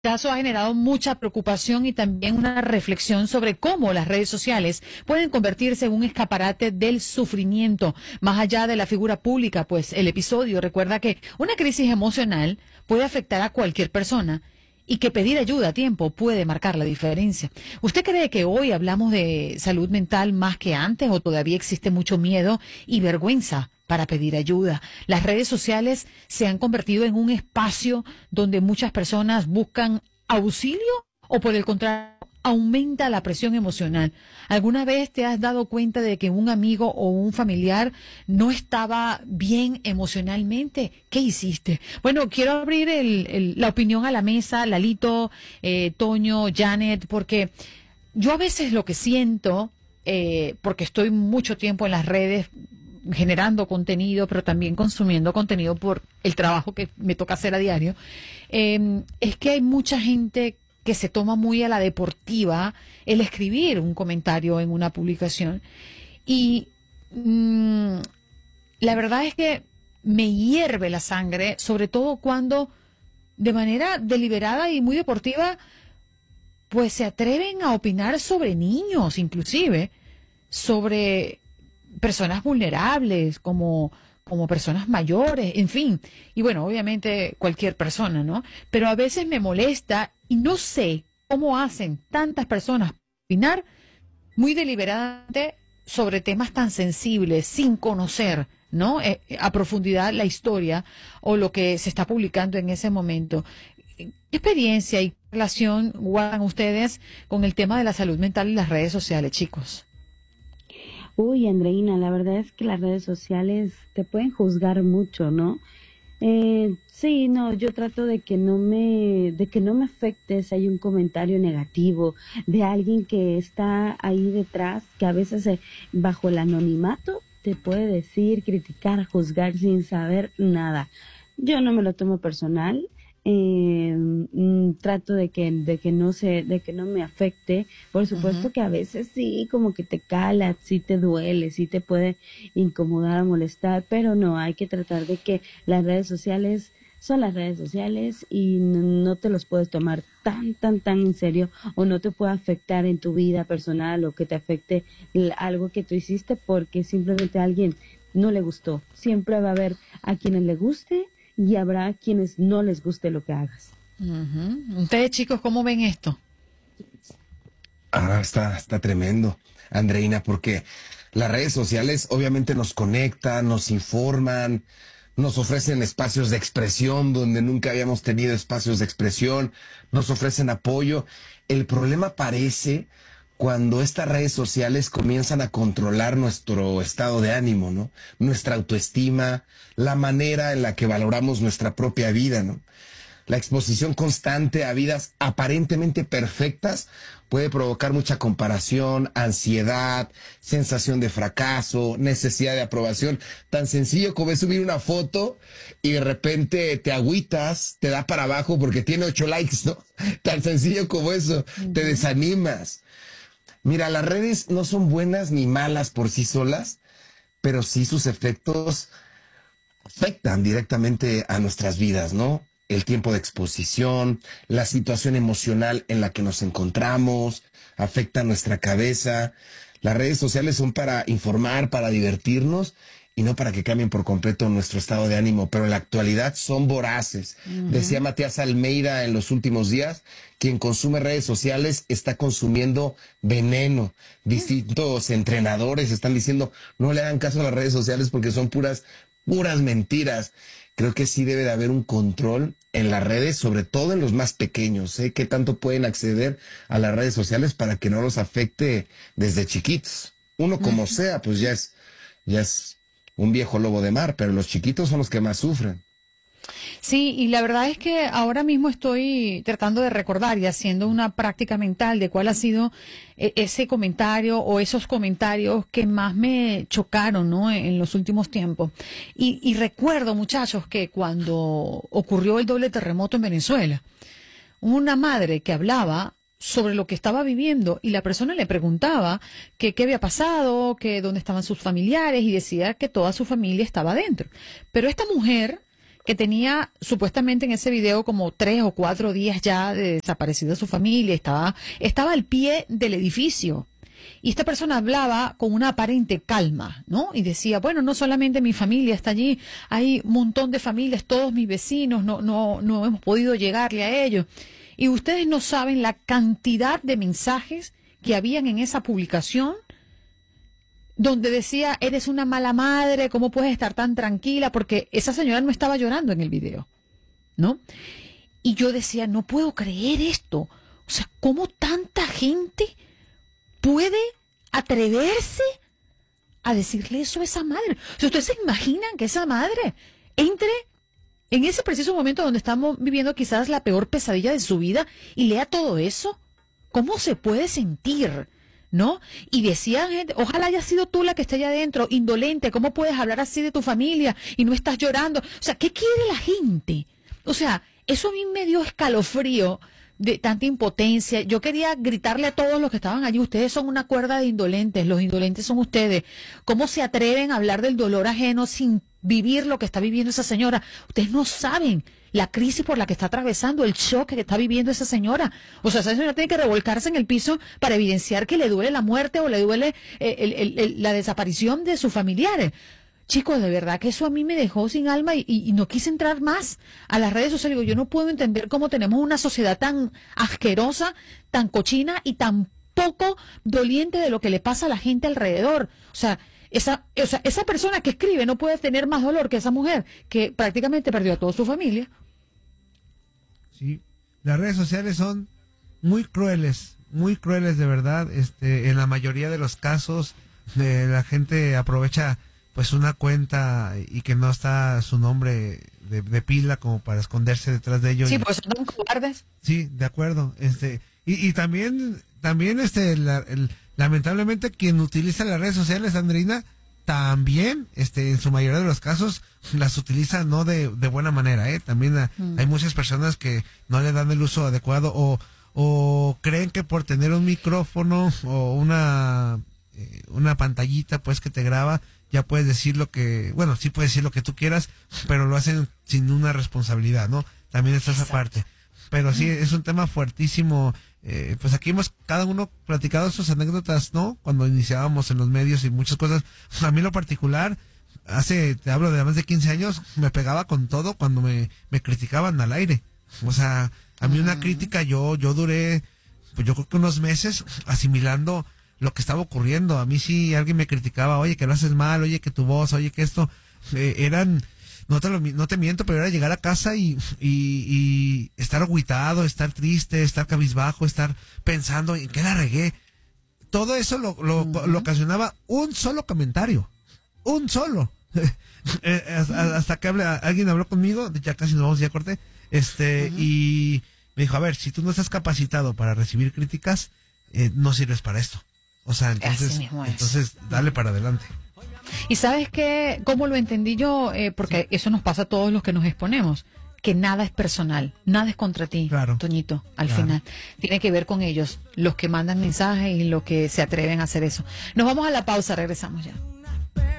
Caso ha generado mucha preocupación y también una reflexión sobre cómo las redes sociales pueden convertirse en un escaparate del sufrimiento, más allá de la figura pública, pues el episodio recuerda que una crisis emocional puede afectar a cualquier persona y que pedir ayuda a tiempo puede marcar la diferencia. ¿Usted cree que hoy hablamos de salud mental más que antes o todavía existe mucho miedo y vergüenza para pedir ayuda? Las redes sociales se han convertido en un espacio donde muchas personas buscan auxilio o por el contrario aumenta la presión emocional. ¿Alguna vez te has dado cuenta de que un amigo o un familiar no estaba bien emocionalmente? ¿Qué hiciste? Bueno, quiero abrir la opinión a la mesa, Lalito, Toño, Janet, porque yo a veces lo que siento, porque estoy mucho tiempo en las redes generando contenido, pero también consumiendo contenido por el trabajo que me toca hacer a diario, es que hay mucha gente que se toma muy a la deportiva el escribir un comentario en una publicación. Y la verdad es que me hierve la sangre, sobre todo cuando de manera deliberada y muy deportiva, pues se atreven a opinar sobre niños, inclusive, sobre personas vulnerables, como personas mayores, en fin. Y bueno, obviamente cualquier persona, ¿no? Pero a veces me molesta y no sé cómo hacen tantas personas opinar muy deliberadamente sobre temas tan sensibles, sin conocer, ¿no? A profundidad la historia o lo que se está publicando en ese momento. ¿Qué experiencia y relación guardan ustedes con el tema de la salud mental y las redes sociales, chicos? Uy, Andreina, la verdad es que las redes sociales te pueden juzgar mucho, ¿no? Sí, no, yo trato de que no me afecte si hay un comentario negativo de alguien que está ahí detrás, que a veces bajo el anonimato te puede decir, criticar, juzgar sin saber nada. Yo no me lo tomo personal. Trato de que no me afecte. Por supuesto que a veces sí, como que te cala, sí te duele, sí te puede incomodar, molestar, pero no, hay que tratar de que las redes sociales son las redes sociales y no te los puedes tomar tan en serio, o no te puede afectar en tu vida personal, o que te afecte algo que tú hiciste porque simplemente a alguien no le gustó. Siempre va a haber a quienes le guste y habrá quienes no les guste lo que hagas. Ustedes, chicos, ¿cómo ven esto? Está tremendo, Andreina, porque las redes sociales obviamente nos conectan, nos informan, nos ofrecen espacios de expresión donde nunca habíamos tenido espacios de expresión, nos ofrecen apoyo. El problema parece cuando estas redes sociales comienzan a controlar nuestro estado de ánimo, ¿no? Nuestra autoestima, la manera en la que valoramos nuestra propia vida, ¿no? La exposición constante a vidas aparentemente perfectas puede provocar mucha comparación, ansiedad, sensación de fracaso, necesidad de aprobación. Tan sencillo como es subir una foto y de repente te agüitas, te da para abajo porque tiene 8 likes, ¿no? Tan sencillo como eso, te desanimas. Mira, las redes no son buenas ni malas por sí solas, pero sí sus efectos afectan directamente a nuestras vidas, ¿no? El tiempo de exposición, la situación emocional en la que nos encontramos, afecta nuestra cabeza. Las redes sociales son para informar, para divertirnos y no para que cambien por completo nuestro estado de ánimo, pero en la actualidad son voraces. Decía Matías Almeida en los últimos días, quien consume redes sociales está consumiendo veneno. Distintos entrenadores están diciendo, no le hagan caso a las redes sociales porque son puras mentiras. Creo que sí debe de haber un control en las redes, sobre todo en los más pequeños, ¿eh? ¿Qué tanto pueden acceder a las redes sociales para que no los afecte desde chiquitos? Uno como sea, pues ya es un viejo lobo de mar, pero los chiquitos son los que más sufren. Sí, y la verdad es que ahora mismo estoy tratando de recordar y haciendo una práctica mental de cuál ha sido ese comentario o esos comentarios que más me chocaron, ¿no? En los últimos tiempos. Y recuerdo, muchachos, que cuando ocurrió el doble terremoto en Venezuela, una madre que hablaba sobre lo que estaba viviendo y la persona le preguntaba que qué había pasado, que dónde estaban sus familiares y decía que toda su familia estaba adentro. Pero esta mujer que tenía supuestamente en ese video como 3 o 4 días ya de desaparecida su familia, estaba al pie del edificio. Y esta persona hablaba con una aparente calma, ¿no? Y decía, bueno, no solamente mi familia está allí, hay un montón de familias, todos mis vecinos, no hemos podido llegarle a ellos. Y ustedes no saben la cantidad de mensajes que habían en esa publicación donde decía, eres una mala madre, ¿cómo puedes estar tan tranquila? Porque esa señora no estaba llorando en el video, ¿no? Y yo decía, no puedo creer esto. O sea, ¿cómo tanta gente puede atreverse a decirle eso a esa madre? O sea, ¿ustedes se imaginan que esa madre entre en ese preciso momento donde estamos viviendo quizás la peor pesadilla de su vida y lea todo eso? ¿Cómo se puede sentir? ¿No? Y decían, gente, ojalá haya sido tú la que esté allá adentro, indolente, ¿cómo puedes hablar así de tu familia y no estás llorando? O sea, ¿qué quiere la gente? O sea, eso a mí me dio escalofrío de tanta impotencia. Yo quería gritarle a todos los que estaban allí, ustedes son una cuerda de indolentes, los indolentes son ustedes. ¿Cómo se atreven a hablar del dolor ajeno sin vivir lo que está viviendo esa señora? Ustedes no saben la crisis por la que está atravesando, el shock que está viviendo esa señora. O sea, esa señora tiene que revolcarse en el piso para evidenciar que le duele la muerte o le duele la desaparición de sus familiares. Chicos, de verdad que eso a mí me dejó sin alma y no quise entrar más a las redes sociales. Digo, yo no puedo entender cómo tenemos una sociedad tan asquerosa, tan cochina y tan poco doliente de lo que le pasa a la gente alrededor. O sea, esa persona que escribe no puede tener más dolor que esa mujer que prácticamente perdió a toda su familia. Sí, las redes sociales son muy crueles de verdad. En la mayoría de los casos la gente aprovecha pues una cuenta y que no está su nombre de pila como para esconderse detrás de ellos. Sí, pues son cobardes. Sí, de acuerdo. Y también lamentablemente quien utiliza las redes sociales, Andreina, también en su mayoría de los casos las utiliza no de buena manera, también hay muchas personas que no le dan el uso adecuado o creen que por tener un micrófono o una pantallita pues que te graba ya puedes decir sí puedes decir lo que tú quieras, pero lo hacen sin una responsabilidad, ¿no? También está esa parte. Pero sí, es un tema fuertísimo. Pues aquí hemos cada uno platicado sus anécdotas, ¿no? Cuando iniciábamos en los medios y muchas cosas. A mí en lo particular, te hablo de más de 15 años, me pegaba con todo cuando me criticaban al aire. O sea, a mí una crítica, yo duré, pues yo creo que unos meses asimilando lo que estaba ocurriendo. A mí sí alguien me criticaba, oye, que lo haces mal, oye, que tu voz, oye, que esto, no te miento, pero era llegar a casa y estar agüitado, estar triste, estar cabizbajo, estar pensando en qué la regué. Todo eso lo ocasionaba un solo comentario. Un solo. Hasta que alguien habló conmigo, ya casi nos vamos, ya corté, y me dijo, a ver, si tú no estás capacitado para recibir críticas, no sirves para esto. O sea, entonces dale para adelante. Y sabes qué, cómo lo entendí yo, porque eso nos pasa a todos los que nos exponemos, que nada es personal, nada es contra ti, claro, Toñito, al final. Tiene que ver con ellos, los que mandan mensajes y los que se atreven a hacer eso. Nos vamos a la pausa, regresamos ya.